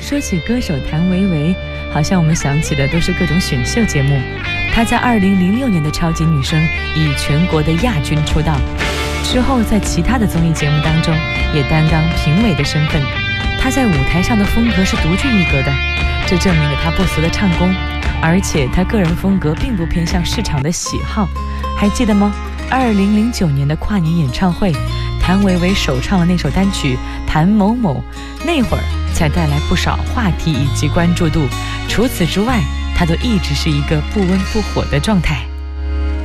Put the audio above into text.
说起歌手谭维维，好像我们想起的都是各种选秀节目。她在2006年的超级女声以全国的亚军出道，之后在其他的综艺节目当中也担当评委的身份。她在舞台上的风格是独具一格的，这证明了她不俗的唱功，而且她个人风格并不偏向市场的喜好。还记得吗？2009年的跨年演唱会，谭维维首唱了那首单曲《谭某某》，那会儿才带来不少话题以及关注度。除此之外，她都一直是一个不温不火的状态。